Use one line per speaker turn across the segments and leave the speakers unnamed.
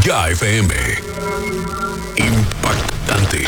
Ya FM. Impactante.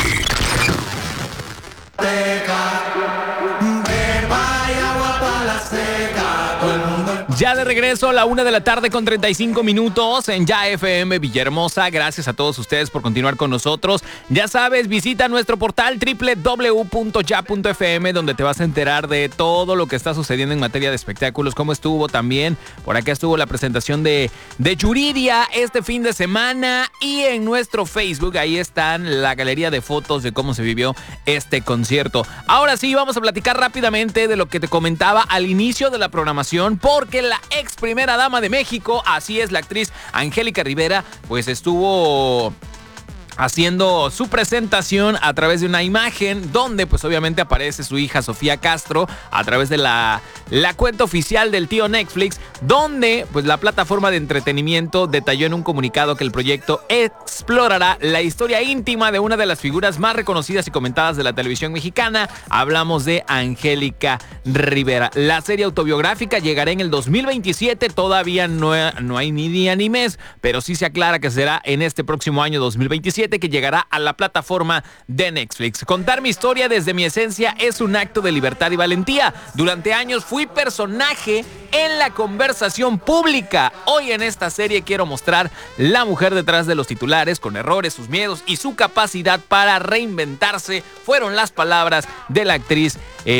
Ya de regreso a la 1:35 p.m. en Ya FM Villahermosa. Gracias a todos ustedes por continuar con nosotros. Ya sabes, visita nuestro portal www.ya.fm, donde te vas a enterar de todo lo que está sucediendo en materia de espectáculos, cómo estuvo también. Por acá estuvo la presentación de Yuridia este fin de semana, y en nuestro Facebook ahí están la galería de fotos de cómo se vivió este concierto. Ahora sí, vamos a platicar rápidamente de lo que te comentaba al inicio de la programación, porque la ex primera dama de México, así es, la actriz Angélica Rivera, pues estuvo haciendo su presentación a través de una imagen donde pues obviamente aparece su hija Sofía Castro a través de la cuenta oficial del tío Netflix, donde pues la plataforma de entretenimiento detalló en un comunicado que el proyecto explorará la historia íntima de una de las figuras más reconocidas y comentadas de la televisión mexicana. Hablamos de Angélica Rivera. La serie autobiográfica llegará en el 2027, todavía no hay ni día ni mes, pero sí se aclara que será en este próximo año 2027 que llegará a la plataforma de Netflix. Contar mi historia desde mi esencia es un acto de libertad y valentía. Durante años fui personaje en la conversación pública. Hoy en esta serie quiero mostrar la mujer detrás de los titulares, con errores, sus miedos y su capacidad para reinventarse. Fueron las palabras de la actriz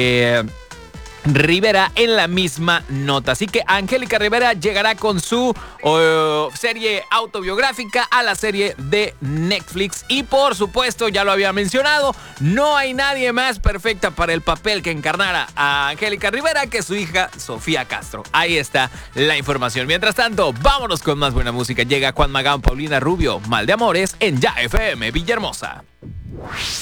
Rivera en la misma nota. Así que Angélica Rivera llegará con su serie autobiográfica a la serie de Netflix. Y por supuesto, ya lo había mencionado, no hay nadie más perfecta para el papel que encarnara a Angélica Rivera que su hija Sofía Castro. Ahí está la información. Mientras tanto, vámonos con más buena música. Llega Juan Magán, Paulina Rubio, Mal de Amores en Ya FM Villahermosa.